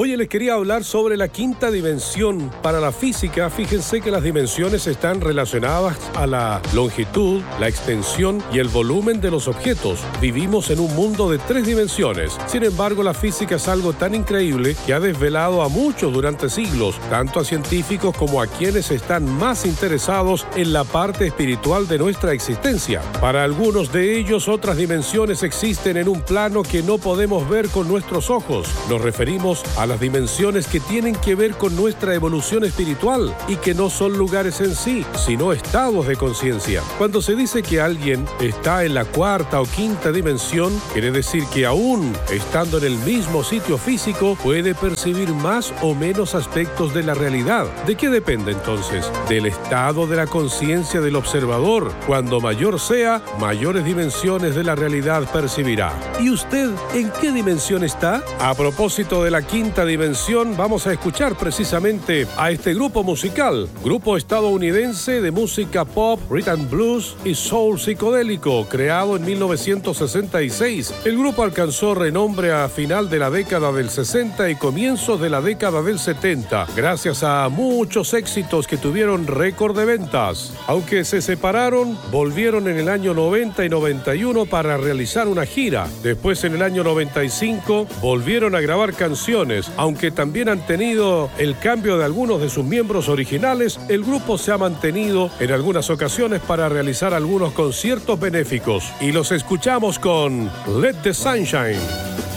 Oye, les quería hablar sobre la quinta dimensión. Para la física, fíjense que las dimensiones están relacionadas a la longitud, la extensión y el volumen de los objetos. Vivimos en un mundo de 3 dimensiones. Sin embargo, la física es algo tan increíble que ha desvelado a muchos durante siglos, tanto a científicos como a quienes están más interesados en la parte espiritual de nuestra existencia. Para algunos de ellos, otras dimensiones existen en un plano que no podemos ver con nuestros ojos. Nos referimos a las dimensiones que tienen que ver con nuestra evolución espiritual y que no son lugares en sí, sino estados de conciencia. Cuando se dice que alguien está en la cuarta o quinta dimensión, quiere decir que aún estando en el mismo sitio físico, puede percibir más o menos aspectos de la realidad. ¿De qué depende entonces? Del estado de la conciencia del observador. Cuando mayor sea, mayores dimensiones de la realidad percibirá. ¿Y usted en qué dimensión está? A propósito de la quinta dimensión, vamos a escuchar precisamente a este grupo musical, grupo estadounidense de música pop, rhythm blues y soul psicodélico, creado en 1966. El grupo alcanzó renombre a final de la década del 60 y comienzos de la década del 70, gracias a muchos éxitos que tuvieron récord de ventas. Aunque se separaron, volvieron en el año 90 y 91 para realizar una gira. Después, en el año 95, volvieron a grabar canciones. Aunque también han tenido el cambio de algunos de sus miembros originales, el grupo se ha mantenido en algunas ocasiones para realizar algunos conciertos benéficos. Y los escuchamos con Let the Sunshine.